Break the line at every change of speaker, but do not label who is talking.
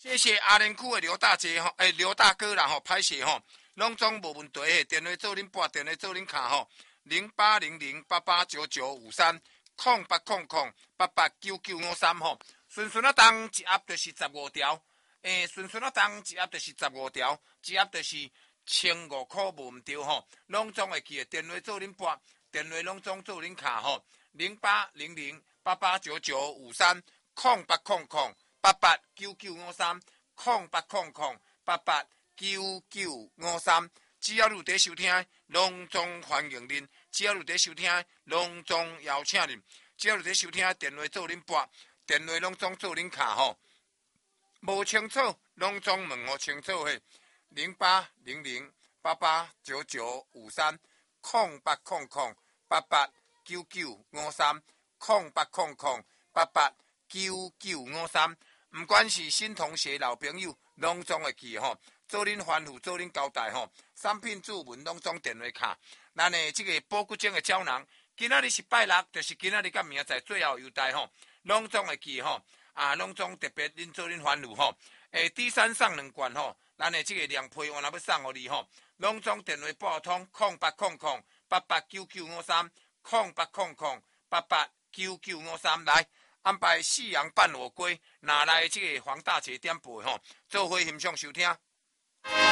谢谢阿莲区的刘大姐吼，刘大哥啦吼，歹势吼，拢总无问题的。电话做恁拨，电话做恁卡吼，0800889953，0800889953吼。顺顺啊当一盒就是15条，顺顺啊当一盒就是15条，一盒就是1500块无毋对吼，拢总会记的。电话做恁拨，电话拢总做恁卡吼，0800889953，0800889953，只要有在收听，拢总欢迎恁；只要有在收听，拢总邀请恁；只要有在收听，电话做恁拨，电话拢总做恁卡吼。无清楚，拢总问我清楚嘿。0800889953，0800889953，不管是新同学老朋友，拢总会记吼。做恁吩咐，做恁交代吼。产品注文拢总电话卡。咱的这个保骨精的胶囊，今仔日是拜六，就是今仔日甲明仔载最后优待吼，拢总会记吼。拢总特别恁做恁吩咐吼。第三送2罐吼，咱的这个凉皮我若要送互你吼，拢总电话拨通0800889953，0800889953来安排4洋半火龟，拿来这个黄大姐点播吼，做伙欣赏收听。